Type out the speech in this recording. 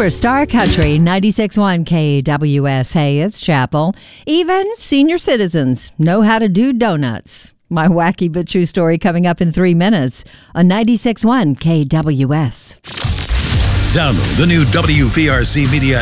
Superstar Country 96.1 KWS. Hey, it's Chapel. Even senior citizens know how to do donuts. My wacky but true story coming up in 3 minutes on 96.1 KWS. Download the new WVRC Media